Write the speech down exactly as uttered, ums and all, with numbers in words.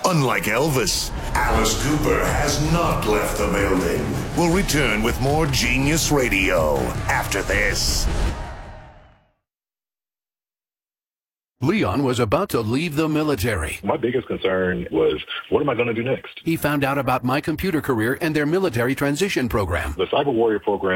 Unlike Elvis, Alice Cooper has not left the building. We'll return with more Genius Radio after this. Leon was about to leave the military. My biggest concern was, what am I going to do next? He found out about My Computer Career and their military transition program. The Cyber Warrior program